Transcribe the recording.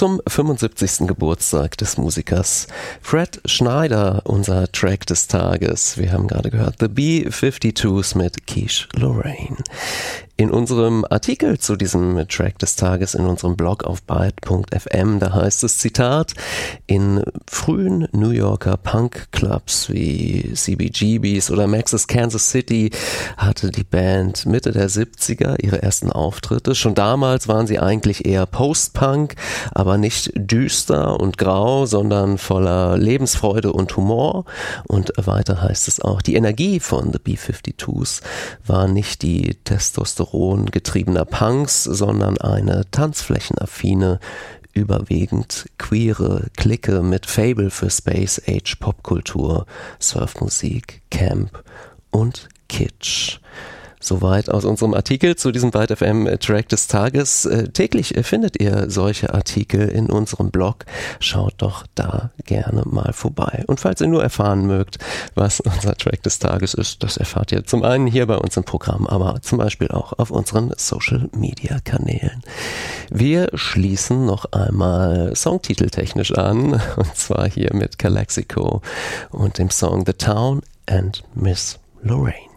zum 75. Geburtstag des Musikers Fred Schneider, unser Track des Tages. Wir haben gerade gehört The B-52s mit Quiche Lorraine. In unserem Artikel zu diesem Track des Tages in unserem Blog auf byte.fm, da heißt es, Zitat, in frühen New Yorker Punk-Clubs wie CBGBs oder Max's Kansas City hatte die Band Mitte der 70er ihre ersten Auftritte. Schon damals waren sie eigentlich eher Post-Punk, aber nicht düster und grau, sondern voller Lebensfreude und Humor. Und weiter heißt es auch, die Energie von The B-52s war nicht die Testosteron getriebener Punks, sondern eine tanzflächenaffine, überwiegend queere Clique mit Faible für Space-Age Popkultur, Surfmusik, Camp und Kitsch. Soweit aus unserem Artikel zu diesem Byte FM Track des Tages. Täglich findet ihr solche Artikel in unserem Blog. Schaut doch da gerne mal vorbei. Und falls ihr nur erfahren mögt, was unser Track des Tages ist, das erfahrt ihr zum einen hier bei uns im Programm, aber zum Beispiel auch auf unseren Social Media Kanälen. Wir schließen noch einmal songtiteltechnisch an, und zwar hier mit Calexico und dem Song The Town and Miss Lorraine.